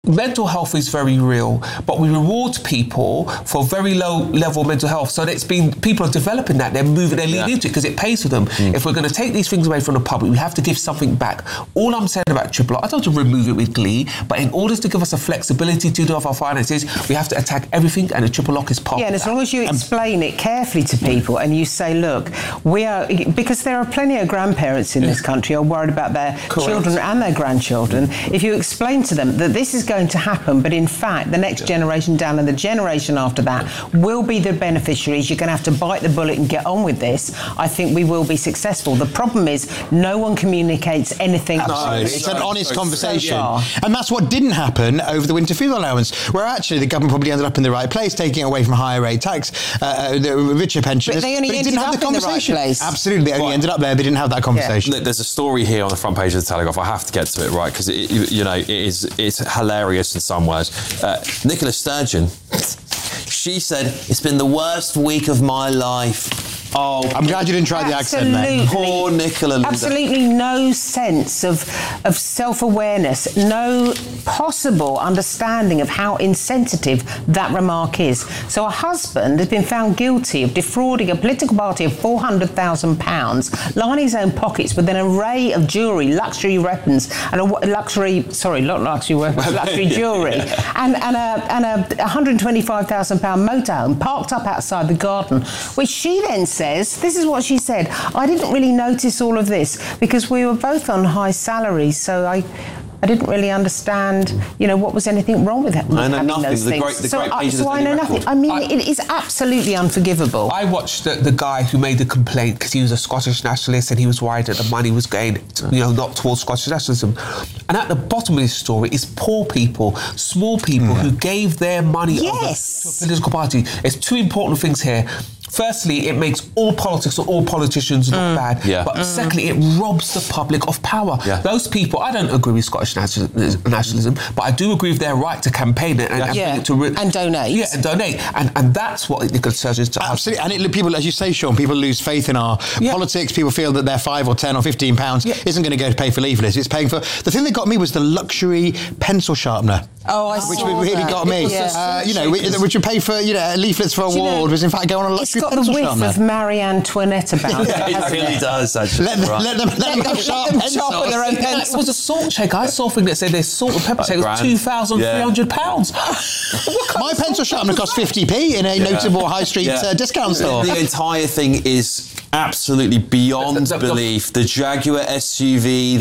Mental health is very real, but we reward people for very low level mental health. So people are developing that, they're leading into it because it pays for them. If we're going to take these things away from the public, we have to give something back. All I'm saying about Triple R, I don't want to remove it with glee, but in order to give us a flexibility to do our finances, we have to attack everything, and the Triple Lock is part of that. Yeah, and as long as you explain it carefully to people and you say, look, because there are plenty of grandparents in this country who are worried about their children and their grandchildren. If you explain to them that this is going to happen, but in fact the next generation down and the generation after that will be the beneficiaries, you're going to have to bite the bullet and get on with this, I think we will be successful. The problem is no one communicates anything. Absolutely. It's an honest conversation. And that's what didn't happen over the winter fuel allowance, where actually the government probably ended up in the right place, taking it away from higher rate tax, the richer pensioners. But they only ended up in the right place. Absolutely, they only ended up there. They didn't have that conversation. There's a story here on the front page of the Telegraph. I have to get to it, right, because it's hilarious in some words. Nicola Sturgeon, she said, it's been the worst week of my life. Oh, I'm glad you didn't try the accent there. Poor Nicola. Absolutely no sense of self-awareness, no possible understanding of how insensitive that remark is. So a husband has been found guilty of defrauding a political party of £400,000, lining his own pockets with an array of jewellery, luxury weapons, and luxury jewellery, and a £125,000 motorhome parked up outside the garden, which she then says, this is what she said, I didn't really notice all of this because we were both on high salaries, so I didn't really understand, what was anything wrong with that. I know nothing. The great pages of the I know nothing. I mean, it is absolutely unforgivable. I watched the guy who made the complaint because he was a Scottish nationalist and he was worried that the money was going, not towards Scottish nationalism. And at the bottom of this story is poor people, small people who gave their money over to a political party. There's two important things here. Firstly, it makes all politics or all politicians look bad. Yeah. But secondly, it robs the public of power. Yeah. Those people, I don't agree with Scottish nationalism, but I do agree with their right to campaign and donate. Yeah, and donate. And that's what Nicola Sturgeon is to us. Absolutely. And people, as you say, Sean, people lose faith in our politics. People feel that their £5 or £10 or £15 isn't going to go to pay for leaflets. It's paying for... The thing that got me was the luxury pencil sharpener. Which really got me. Which would pay for leaflets for a ward was in fact going on a luxury pencil sharpener. It's got the whiff of Marie Antoinette about it. It really does, actually. Let them sharpen their own pencils. It was a salt shake. I saw a thing that said their salt and pepper shake was £2,300. My pencil sharpener cost 50p in a notable high street discount store. The entire thing is absolutely beyond belief. The Jaguar SUV,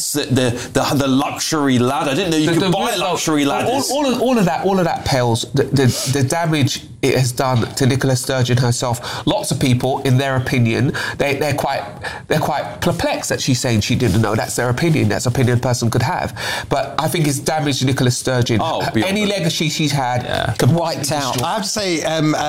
the luxury ladder. I didn't know you could buy luxury ladders. All of that pales the damage it has done to Nicola Sturgeon herself. Lots of people, in their opinion, they're quite perplexed that she's saying she didn't know. That's their opinion. That's an opinion a person could have. But I think it's damaged Nicola Sturgeon. Any legacy she's had wiped out. I have to say,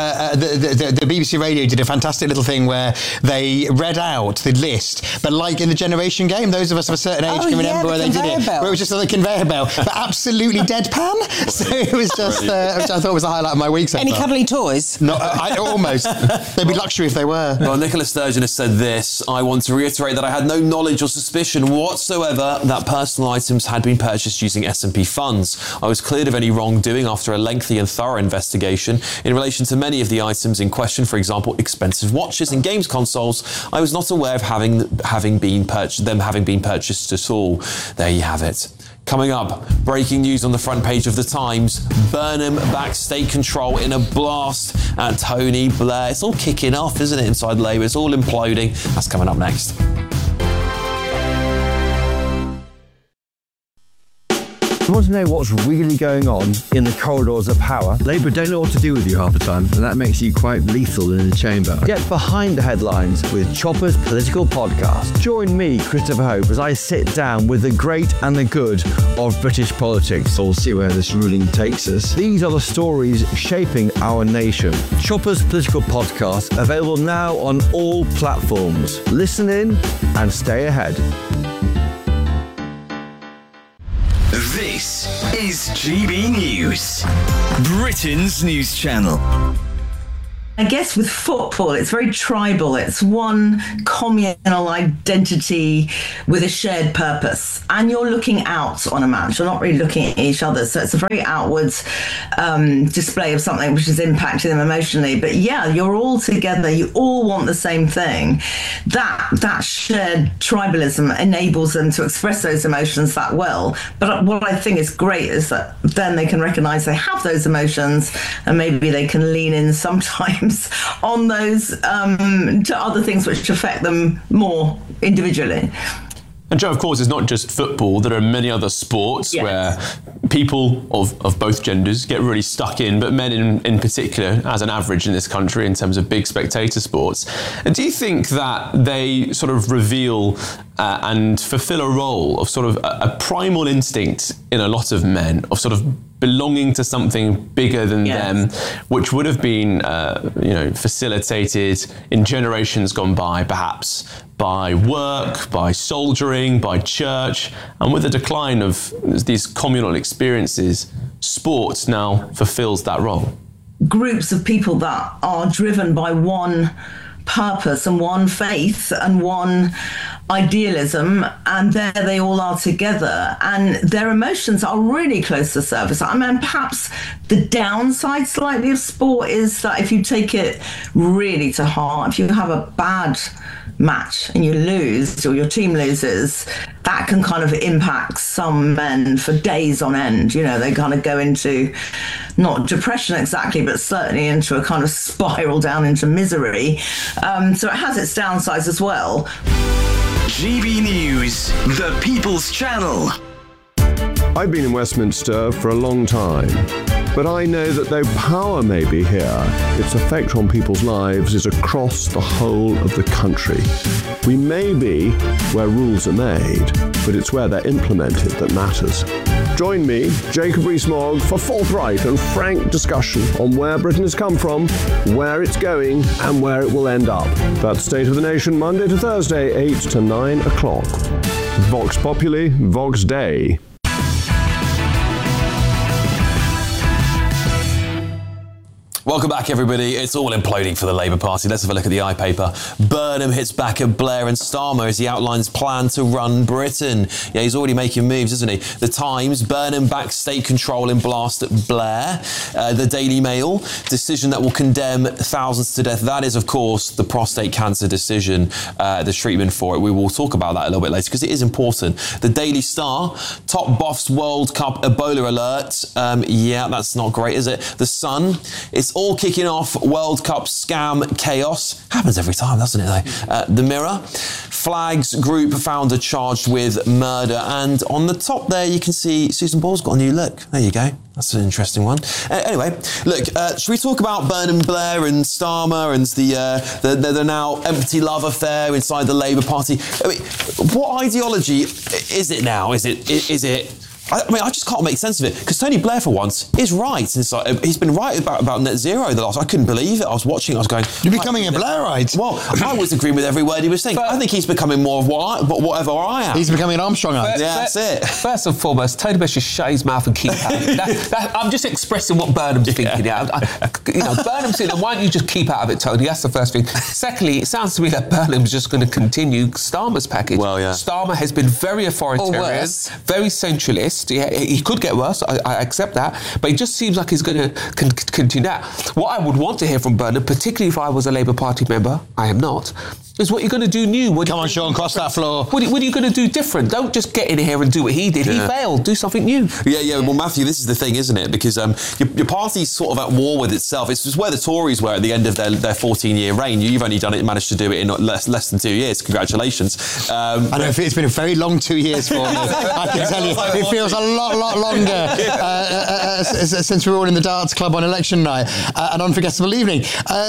the BBC Radio did a fantastic little thing where they read out the list, but like in the Generation Game, those of us of a certain age can remember where they did it, where it was just on the conveyor belt, but absolutely deadpan. So it was just, which I thought was the highlight of my week so Any far. cuddly toys? No, almost. They'd be luxury if they were. Well, Nicola Sturgeon has said this: I want to reiterate that I had no knowledge or suspicion whatsoever that personal items had been purchased using S&P funds. I was cleared of any wrongdoing after a lengthy and thorough investigation. In relation to many of the items in question, for example, expensive watches and games consoles, I was not aware of having been purchased at all. There you have it. Coming up, breaking news on the front page of The Times. Burnham backs state control in a blast at Tony Blair. It's all kicking off, isn't it, inside Labour? It's all imploding. That's coming up next. You want to know what's really going on in the corridors of power? Labour don't know what to do with you half the time, and that makes you quite lethal in the chamber. Get behind the headlines with Chopper's Political Podcast. Join me, Christopher Hope, as I sit down with the great and the good of British politics. We'll see where this ruling takes us. These are the stories shaping our nation. Chopper's Political Podcast, available now on all platforms. Listen in and stay ahead. This is GB News, Britain's news channel. guess with football, it's very tribal. It's one communal identity with a shared purpose. And you're looking out on a match. You're not really looking at each other. So it's a very outwards display of something which is impacting them emotionally. But yeah, you're all together. You all want the same thing. That shared tribalism enables them to express those emotions that well. But what I think is great is that then they can recognise they have those emotions, and maybe they can lean in sometimes on those to other things which affect them more individually. And Jo, of course, it's not just football. There are many other sports where people of both genders get really stuck in, but men in particular, as an average in this country, in terms of big spectator sports. And do you think that they sort of reveal and fulfill a role of sort of a primal instinct in a lot of men, of sort of belonging to something bigger than them, which would have been, facilitated in generations gone by, perhaps by work, by soldiering, by church, and with the decline of these communal experiences, sport now fulfills that role? Groups of people that are driven by one purpose and one faith and one idealism, and there they all are together, and their emotions are really close to the surface. I mean, perhaps the downside slightly of sport is that if you take it really to heart, if you have a bad match and you lose, or your team loses, that can kind of impact some men for days on end. You know, they kind of go into not depression exactly, but certainly into a kind of spiral down into misery. So it has its downsides as well. GB News, the People's Channel. I've been in Westminster for a long time, but I know that though power may be here, its effect on people's lives is across the whole of the country. We may be where rules are made, but it's where they're implemented that matters. Join me, Jacob Rees-Mogg, for forthright and frank discussion on where Britain has come from, where it's going, and where it will end up. That's State of the Nation, Monday to Thursday, 8 to 9 o'clock. Vox Populi, Vox Dei. Welcome back, everybody. It's all imploding for the Labour Party. Let's have a look at the iPaper. Burnham hits back at Blair and Starmer as he outlines plan to run Britain. Yeah, he's already making moves, isn't he? The Times, Burnham backs state control in blast at Blair. The Daily Mail, decision that will condemn thousands to death. That is, of course, the prostate cancer decision, the treatment for it. We will talk about that a little bit later because it is important. The Daily Star, top boffs World Cup Ebola alert. Yeah, that's not great, is it? The Sun, it's all kicking off World Cup scam chaos. Happens every time, doesn't it, though? The Mirror, Flags Group founder charged with murder. And on the top there, you can see Susan Ball's got a new look. There you go. That's an interesting one. Anyway, look, should we talk about Burnham, Blair and Starmer and the now empty love affair inside the Labour Party? I mean, what ideology is it now? Is it? I mean, I just can't make sense of it, because Tony Blair, for once, is right. He's been right about net zero the last... I couldn't believe it. I was watching, I was going... You're becoming a Blairite. Well, I was agreeing with every word he was saying. I think he's becoming more of whatever I am. He's becoming an Armstrongite. Yeah, that's it. First and foremost, Tony Blair should shut his mouth and keep out. I'm just expressing what Burnham's thinking. Burnham's thinking, why don't you just keep out of it, Tony? That's the first thing. Secondly, it sounds to me that Burnham's just going to continue Starmer's package. Well, yeah. Starmer has been very authoritarian, very centralist. Yeah, he could get worse, I accept that, but it just seems like he's going to continue that. What I would want to hear from Burnham, particularly if I was a Labour Party member, I am not, is what you're going to do new. Come on, Sean, cross that floor. What are you going to do different? Don't just get in here and do what he did. Yeah. He failed. Do something new. Yeah. Well, Matthew, this is the thing, isn't it? Because your party's sort of at war with itself. It's just where the Tories were at the end of their 14-year reign. You've only managed to do it in less than 2 years. Congratulations. I know it's been a very long 2 years for me. I can tell you, it feels a lot longer since we were all in the darts club on election night. An unforgettable evening.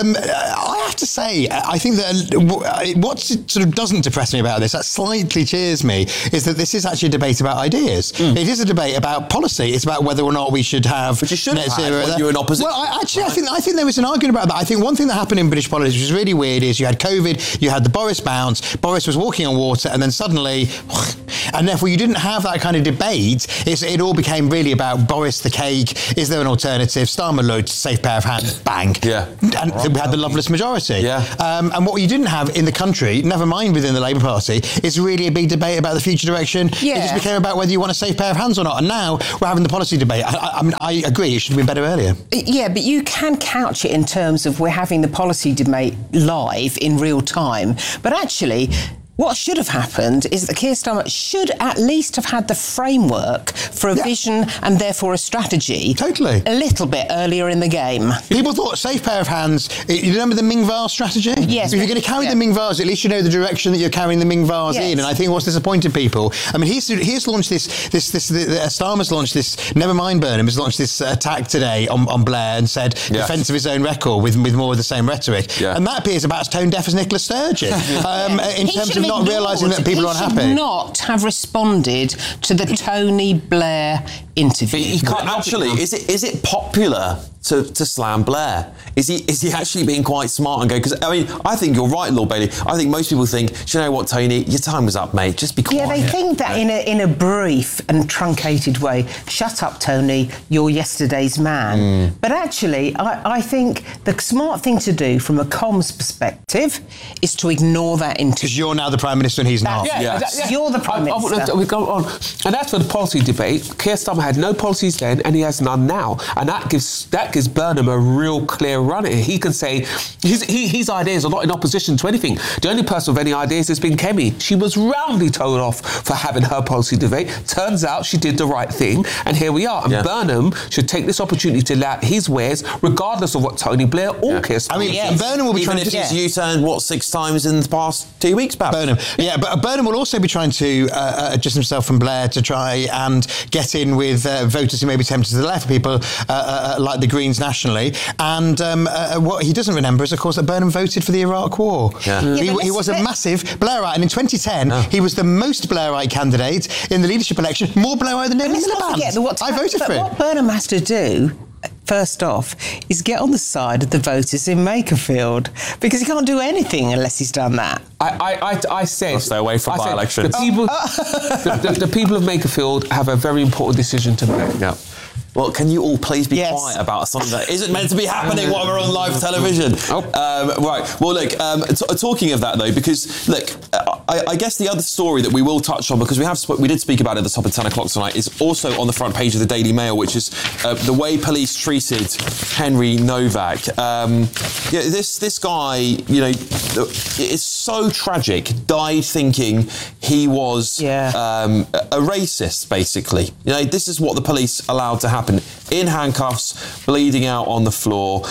I have to say, I think that what sort of doesn't depress me about this, that slightly cheers me, is that this is actually a debate about ideas. It is a debate about policy. It's about whether or not we should have net zero. When you're in opposition. Well, I think there was an argument about that. I think one thing that happened in British politics, which was really weird, is you had COVID, you had the Boris bounce, Boris was walking on water, and then suddenly And therefore, you didn't have that kind of debate. It all became really about Boris the cake. Is there an alternative? Starmer Lloyd, safe pair of hands, bang. Yeah. And we had the loveless majority. Yeah. And what you didn't have in the country, never mind within the Labour Party, is really a big debate about the future direction. Yeah. It just became about whether you want a safe pair of hands or not. And now we're having the policy debate. I agree, it should have been better earlier. Yeah, but you can couch it in terms of we're having the policy debate live in real time. But actually, what should have happened is that Keir Starmer should at least have had the framework for a vision and therefore a strategy. Totally. A little bit earlier in the game. People thought safe pair of hands. You remember the Ming Vase strategy? Yes. If you're going to carry the Ming Vase, at least you know the direction that you're carrying the Ming Vase in. And I think what's disappointed people, I mean, he's launched Starmer's launched this, never mind Burnham, has launched this attack today on Blair and said defence of his own record with more of the same rhetoric. Yeah. And that appears about as tone deaf as Nicola Sturgeon in terms of not realising that people are unhappy. He should not have responded to the Tony Blair interview. He can't actually. Is it popular to slam Blair? Is he actually being quite smart and go? Because I mean, I think you're right, Lord Bailey. I think most people think, do you know what, Tony, your time was up, mate. Just be quiet. Yeah, they think that in a brief and truncated way. Shut up, Tony. You're yesterday's man. But actually, I think the smart thing to do from a comms perspective is to ignore that interview. Because you're now the Prime Minister and he's not. You're the Prime Minister. We go on, and that's for the policy debate. Keir Starmer had no policies then, and he has none now, and that gives Burnham a real clear run here. He can say his ideas are not in opposition to anything. The only person with any ideas has been Kemi. She was roundly told off for having her policy debate. Turns out she did the right thing, and here we are. And Burnham should take this opportunity to lay out his wares, regardless of what Tony Blair or Keir Starmer. I mean, Burnham will be trying to he's U-turned 6 times in the past 2 weeks, perhaps. Burnham, but Burnham will also be trying to adjust himself from Blair to try and get in with voters who may be tempted to the left, people like the Greens nationally. And what he doesn't remember is, of course, that Burnham voted for the Iraq War. He was a massive Blairite, and in 2010 he was the most Blairite candidate in the leadership election, more Blairite than Emily Miliband. I voted for him. What Burnham has to do, first off, is get on the side of the voters in Makerfield, because he can't do anything unless he's done that. I said... I'll stay away from by-elections. The people of Makerfield have a very important decision to make. Yeah. Well, can you all please be quiet about something that isn't meant to be happening while we're on live television? Right. Well, look, talking of that, though, because, look, I guess the other story that we will touch on, because we did speak about it at the top of 10 o'clock tonight, is also on the front page of the Daily Mail, which is the way police treated Henry Novak. This guy, it's so tragic, died thinking he was a racist, basically. This is what the police allowed to happen. In handcuffs, bleeding out on the floor,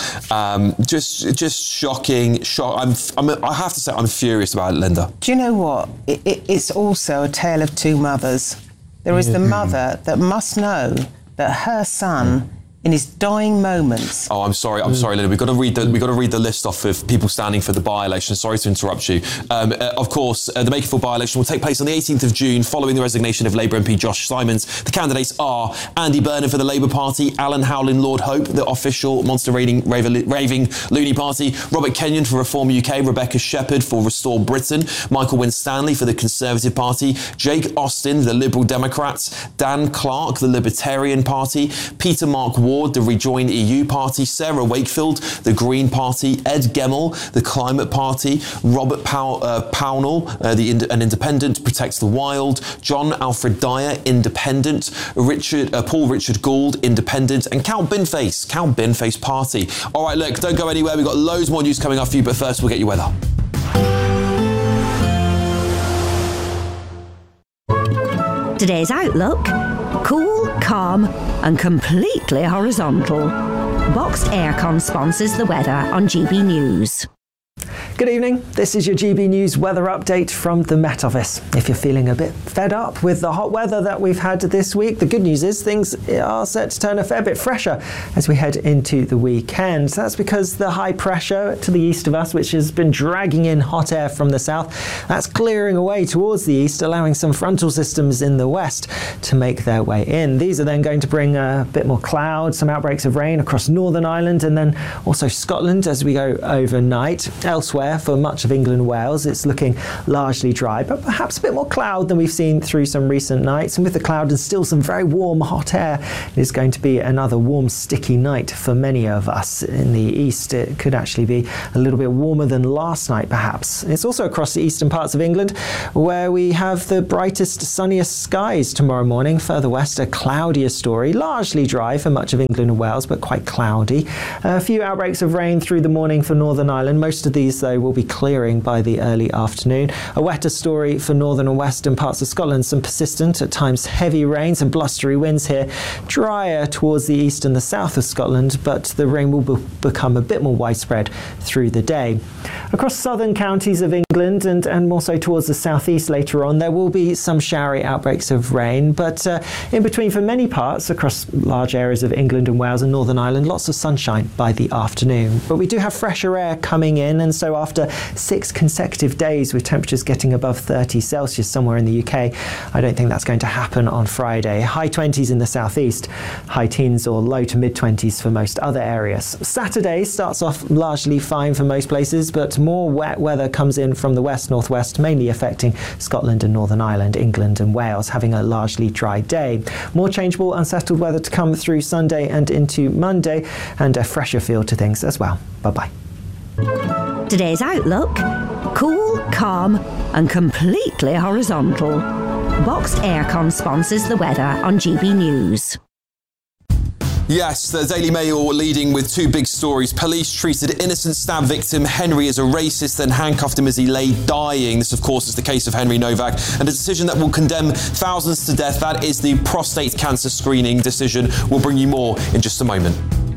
just shocking. I have to say, I'm furious about it, Linda. Do you know what? It's also a tale of two mothers. There is the mother that must know that her son, in his dying moments. Oh, I'm sorry, Linda. We've got to read the list off of people standing for the by-election. Sorry to interrupt you. Of course, the Makerfield by-election will take place on the 18th of June, following the resignation of Labour MP Josh Simons. The candidates are Andy Burnham for the Labour Party, Alan Howlin Lord Hope, the official monster raving loony party, Robert Kenyon for Reform UK, Rebecca Shepherd for Restore Britain, Michael Winstanley for the Conservative Party, Jake Austin, the Liberal Democrats, Dan Clark, the Libertarian Party, Peter Mark Ward, the Rejoin EU Party, Sarah Wakefield, the Green Party, Ed Gemmell, the Climate Party, Robert Pownall, an independent, Protects the Wild, John Alfred Dyer, independent, Paul Richard Gould, independent, and Count Binface Party. All right, look, don't go anywhere. We've got loads more news coming up for you, but first we'll get you weather. Today's outlook: cool, calm and completely horizontal. Boxed Aircon sponsors the weather on GB News. Good evening, this is your GB News weather update from the Met Office. If you're feeling a bit fed up with the hot weather that we've had this week, the good news is things are set to turn a fair bit fresher as we head into the weekend. That's because the high pressure to the east of us, which has been dragging in hot air from the south, that's clearing away towards the east, allowing some frontal systems in the west to make their way in. These are then going to bring a bit more cloud, some outbreaks of rain across Northern Ireland and then also Scotland as we go overnight. Elsewhere, there for much of England and Wales. It's looking largely dry, but perhaps a bit more cloud than we've seen through some recent nights. And with the cloud and still some very warm, hot air, it is going to be another warm, sticky night for many of us. In the east, it could actually be a little bit warmer than last night, perhaps. It's also across the eastern parts of England where we have the brightest, sunniest skies tomorrow morning. Further west, a cloudier story, largely dry for much of England and Wales, but quite cloudy. A few outbreaks of rain through the morning for Northern Ireland. Most of these, though, will be clearing by the early afternoon. A wetter story for northern and western parts of Scotland. Some persistent, at times heavy rains and blustery winds here. Drier towards the east and the south of Scotland, but the rain will become a bit more widespread through the day. Across southern counties of England and more so towards the southeast later on, there will be some showery outbreaks of rain, but in between for many parts across large areas of England and Wales and Northern Ireland, lots of sunshine by the afternoon. But we do have fresher air coming in, and so after 6 consecutive days with temperatures getting above 30 Celsius somewhere in the UK, I don't think that's going to happen on Friday. High 20s in the southeast, high teens or low to mid 20s for most other areas. Saturday starts off largely fine for most places, but more wet weather comes in from the west-northwest, mainly affecting Scotland and Northern Ireland, England and Wales, having a largely dry day. More changeable, unsettled weather to come through Sunday and into Monday, and a fresher feel to things as well. Bye-bye. Today's outlook: cool, calm and completely horizontal. Boxed Aircon sponsors the weather on GB News. Yes, the Daily Mail leading with 2 big stories. Police treated innocent stab victim Henry as a racist, then handcuffed him as he lay dying. This, of course, is the case of Henry Novak, and a decision that will condemn thousands to death. That is the prostate cancer screening decision. We'll bring you more in just a moment.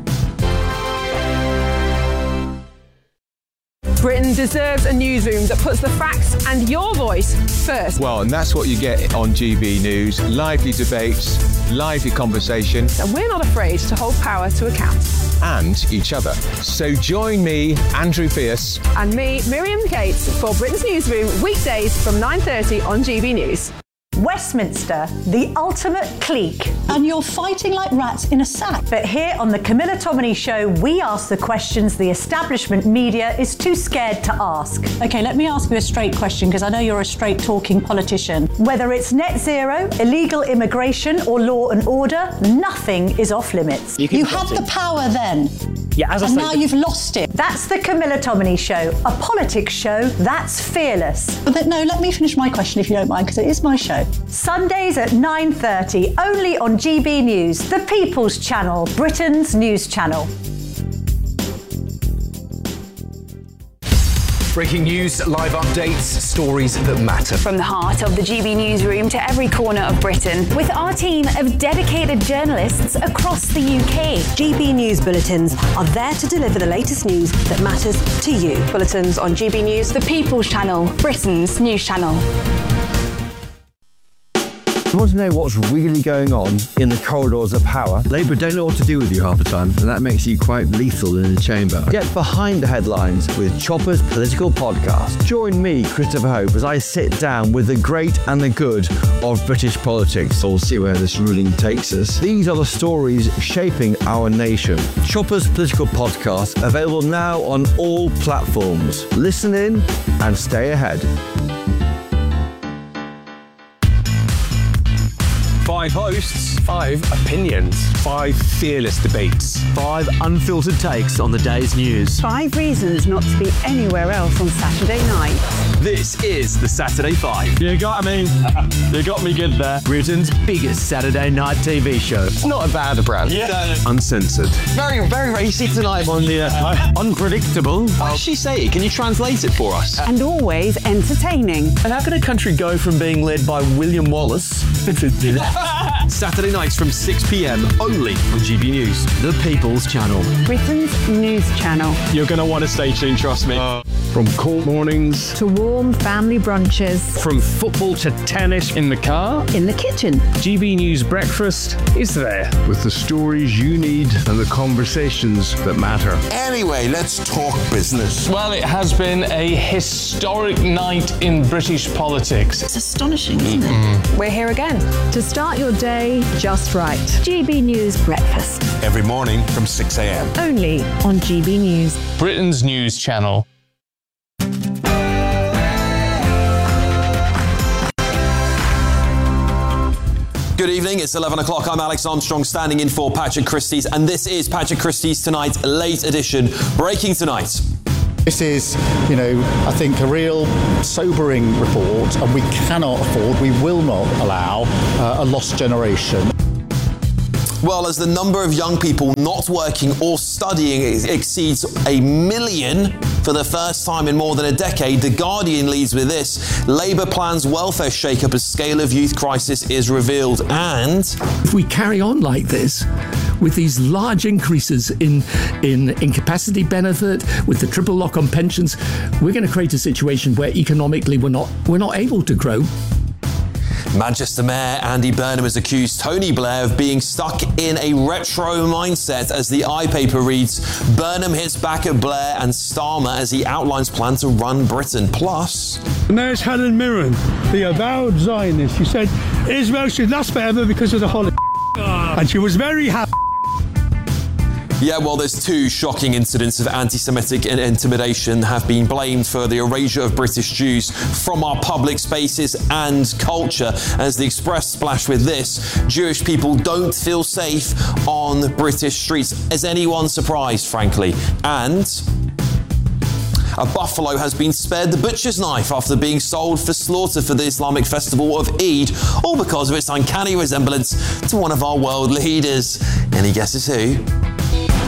Britain deserves a newsroom that puts the facts and your voice first. Well, and that's what you get on GB News. Lively debates, lively conversation. And we're not afraid to hold power to account. And each other. So join me, Andrew Fierce. And me, Miriam Cates, for Britain's Newsroom, weekdays from 9:30 on GB News. Westminster, the ultimate clique. And you're fighting like rats in a sack. But here on the Camilla Tominey Show, we ask the questions the establishment media is too scared to ask. OK, let me ask you a straight question, because I know you're a straight-talking politician. Whether it's net zero, illegal immigration or law and order, nothing is off limits. You had the power then. Yeah, as I and now you've lost it. That's the Camilla Tominey Show, a politics show that's fearless. But no, let me finish my question if you don't mind, because it is my show. Sundays at 9:30, only on GB News, the People's Channel, Britain's news channel. Breaking news, live updates, stories that matter. From the heart of the GB Newsroom to every corner of Britain, with our team of dedicated journalists across the UK. GB News bulletins are there to deliver the latest news that matters to you. Bulletins on GB News, the People's Channel, Britain's news channel. You want to know what's really going on in the corridors of power? Labour don't know what to do with you half the time, and that makes you quite lethal in the chamber. Get behind the headlines with Chopper's political podcast. Join me, Christopher Hope, as I sit down with the great and the good of British politics. We'll see where this ruling takes us. These are the stories shaping our nation. Chopper's political podcast, available now on all platforms. Listen in and stay ahead. 5 hosts, 5 opinions, 5 fearless debates, 5 unfiltered takes on the day's news. 5 reasons not to be anywhere else on Saturday night. This is the Saturday 5. You got me. You got me good there. Britain's biggest Saturday night TV show. It's not a bad brand. Yeah. Uncensored. Very, very racy tonight. On the unpredictable. What did she say? Can you translate it for us? And always entertaining. And how can a country go from being led by William Wallace Saturday nights from 6 p.m. only on GB News, the People's Channel. Britain's news channel. You're going to want to stay tuned, trust me. From cold mornings to warm family brunches. From football to tennis in the car. In the kitchen. GB News breakfast is there. With the stories you need and the conversations that matter. Anyway, let's talk business. Well, it has been a historic night in British politics. It's astonishing, isn't it? We're here again to start your day just right. GB News breakfast. Every morning from 6 a.m. Only on GB News. Britain's news channel. Good evening, it's 11 o'clock. I'm Alex Armstrong standing in for Patrick Christys, and this is Patrick Christys Tonight, late edition. Breaking tonight. This is, I think a real sobering report, and we cannot afford, we will not allow a lost generation. Well, as the number of young people not working or studying exceeds 1 million for the first time in more than a decade, The Guardian leads with this. Labour plans welfare shake-up as scale of youth crisis is revealed. And if we carry on like this, with these large increases in incapacity benefit, with the triple lock on pensions, we're going to create a situation where economically we're not able to grow. Manchester Mayor Andy Burnham has accused Tony Blair of being stuck in a retro mindset. As the iPaper reads, Burnham hits back at Blair and Starmer as he outlines plans to run Britain. Plus, there's Helen Mirren, the avowed Zionist. She said Israel should last forever because of the Holocaust. And she was very happy. Yeah, well, there's 2 shocking incidents of anti-Semitic intimidation have been blamed for the erasure of British Jews from our public spaces and culture. As the Express splashed with this, Jewish people don't feel safe on British streets. Is anyone surprised, frankly? And a buffalo has been spared the butcher's knife after being sold for slaughter for the Islamic festival of Eid, all because of its uncanny resemblance to one of our world leaders. Any guesses who?